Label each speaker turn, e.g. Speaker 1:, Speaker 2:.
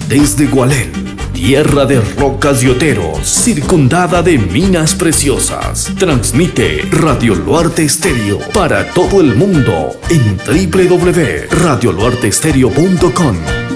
Speaker 1: Desde Gualén, tierra de rocas y oteros, circundada de minas preciosas, transmite Radio Luarte Estéreo para todo el mundo en www.radioluarteestereo.com.